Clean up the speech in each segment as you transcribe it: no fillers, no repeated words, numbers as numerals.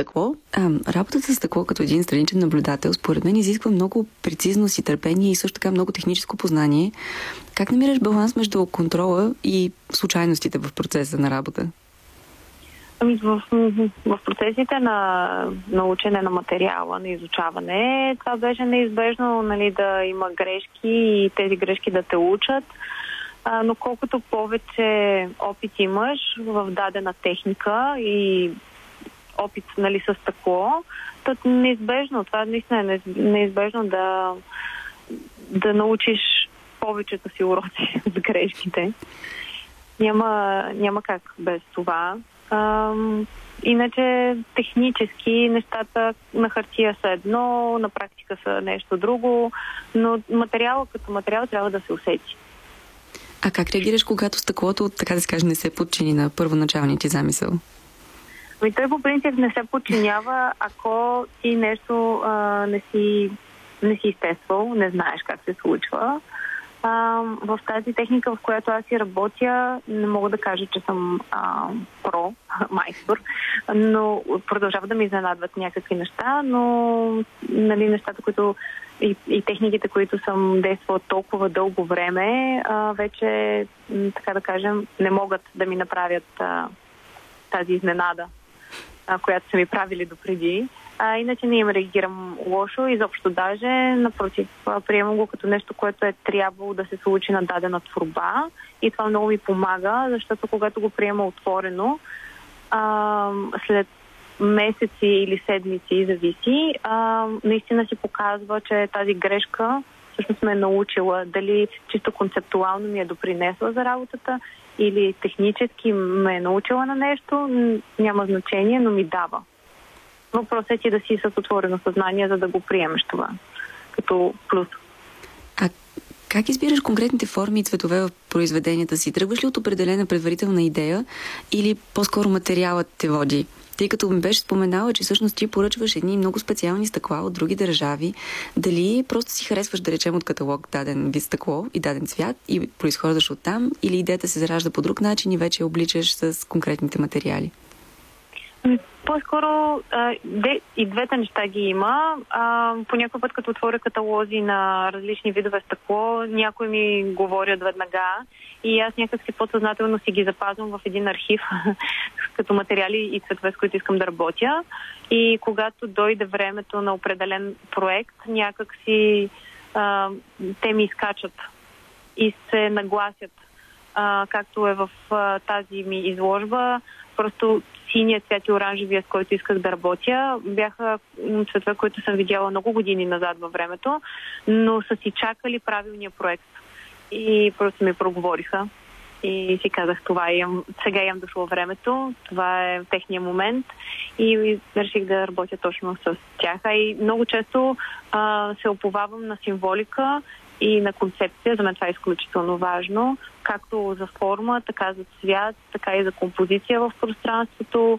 стъкло. Работата с стъкло като един страничен наблюдател, според мен, изисква много прецизност и търпение и също така много техническо познание. Как намираш баланс между контрола и случайностите в процеса на работа? В процесите на учене на материала, на изучаване, това беше неизбежно, нали, да има грешки и тези грешки да те учат. Но колкото повече опит имаш в дадена техника и опит, нали, с стъкло, то неизбежно, това наистина е неизбежно да научиш повечето си уроци с грешките. Няма как без това. Иначе технически нещата на хартия са едно, на практика са нещо друго, но материал като материал трябва да се усети. А как реагираш, когато стъклото, така да се каже, не се подчини на първоначалния ти замисъл? Той по принцип не се подчинява, ако ти нещо не си изтествал, не знаеш как се случва. В тази техника, в която аз си работя, не мога да кажа, че съм майстор, но продължава да ми изненадват някакви неща, но, нали, нещата, които и техниките, които съм действала толкова дълго време, вече, така да кажем, не могат да ми направят тази изненада, която са ми правили допреди. Иначе не им реагирам лошо, изобщо даже, напротив, приемам го като нещо, което е трябвало да се случи на дадена творба и това много ми помага, защото когато го приема отворено, след месеци или седмици, зависи, наистина си показва, че тази грешка всъщност ме е научила, дали чисто концептуално ми е допринесла за работата или технически ме е научила на нещо, няма значение, но ми дава. Въпросът е ти да си с отворено съзнание, за да го приемеш това като плюс. А как избираш конкретните форми и цветове в произведенията си? Тръгваш ли от определена предварителна идея или по-скоро материалът те води? Тъй като ми беше споменала, че всъщност ти поръчваш едни много специални стъкла от други държави, дали просто си харесваш, да речем, от каталог даден вид стъкло и даден цвят и произхождаш оттам, или идеята се заражда по друг начин и вече обличаш с конкретните материали? По-скоро и двете неща ги има. По някой път, като отворя каталози на различни видове стъкло, някои ми говорят веднага и аз някак си подсъзнателно си ги запазвам в един архив като материали и цветове, с които искам да работя. И когато дойде времето на определен проект, някак си те ми изкачат и се нагласят. Както е в тази ми изложба, просто синият цвят и оранжевия, с който исках да работя, бяха цветове, които съм видяла много години назад във времето, но са си чакали правилния проект. И просто ми проговориха. И си казах, сега имам дошло времето, това е техния момент и реших да работя точно с тях. И много често се уповавам на символика и на концепция. За мен това е изключително важно, както за форма, така за цвят, така и за композиция в пространството.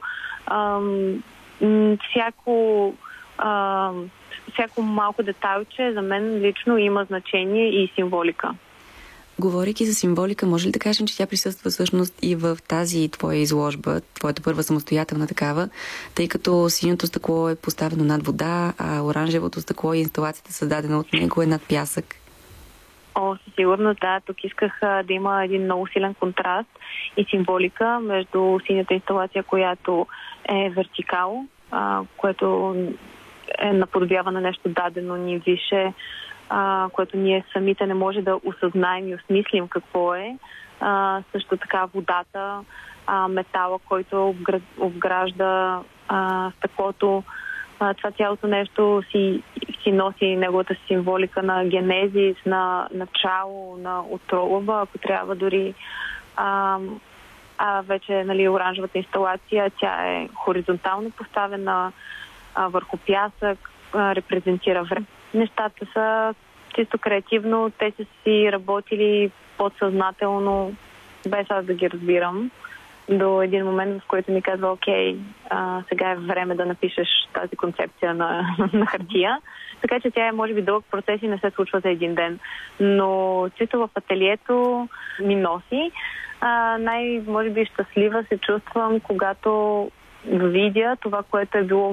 Всяко малко детайлче за мен лично има значение и символика. Говорейки за символика, може ли да кажем, че тя присъства всъщност и в тази твоя изложба, твоята първа самостоятелна такава, тъй като синьото стъкло е поставено над вода, а оранжевото стъкло и инсталацията създадена от него е над пясък? Със сигурност, да. Тук исках да има един много силен контраст и символика между синята инсталация, която е вертикал, което е наподобява на нещо дадено ни више, което ние самите не може да осъзнаем и осмислим какво е. Също така водата, метала, който обгражда стъклото. Това цялото нещо си носи неговата символика на генезис, на начало, на отрова, ако трябва дори. Вече, нали, оранжевата инсталация, тя е хоризонтално поставена върху пясък, репрезентира време. Нещата са чисто креативно, те са си работили подсъзнателно, без аз да ги разбирам, до един момент, в който ми казва, окей, сега е време да напишеш тази концепция на хартия. Така че тя е, може би, дълъг процес и не се случва за един ден. Но чисто в ателието ми носи. Може би, щастлива се чувствам, когато видя това, което е било